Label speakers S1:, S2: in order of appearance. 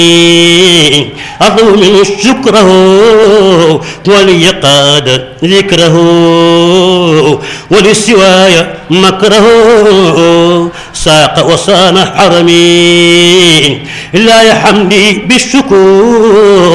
S1: أطلب منه شكره وليقاد ذكره ولسواي مكره ساق وصان حرمي لا يحمدي بالشكور